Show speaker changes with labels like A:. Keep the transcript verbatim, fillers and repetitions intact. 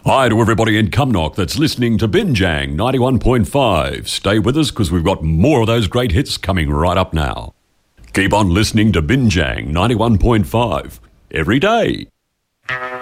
A: Hi to everybody in Cumnock that's listening to Binjang ninety-one point five. Stay with us because we've got more of those great hits coming right up now. Keep on listening to Binjang ninety-one point five every day.